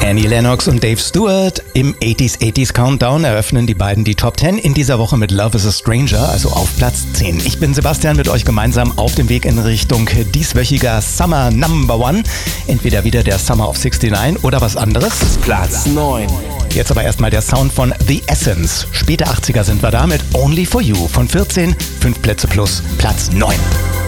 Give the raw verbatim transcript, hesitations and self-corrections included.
Annie Lennox und Dave Stewart im achtziger achtziger Countdown eröffnen die beiden die Top zehn in dieser Woche mit Love is a Stranger, also auf Platz zehn. Ich bin Sebastian, mit euch gemeinsam auf dem Weg in Richtung dieswöchiger Summer Number One. Entweder wieder der Summer of neunundsiebzig oder was anderes. Platz neun. Jetzt aber erstmal der Sound von The Essence. Späte achtziger sind wir da mit Only for You von vierzehn, fünf Plätze plus Platz neun.